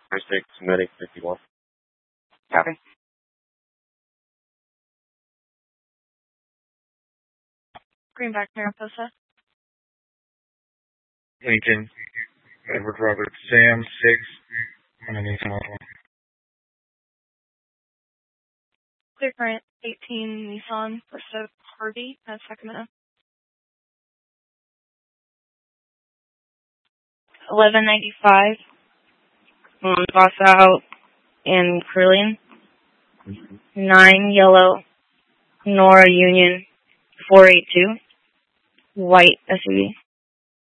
6, Medic 51. Copy. Greenback, Mariposa. Lincoln, Edward Robert, Sam 6, and a Nissan Altima. Clear current 18 Nissan Versa Harvey at Sacramento. 1195. Boss out in Curlian. 9 yellow Nora Union 482. White SUV.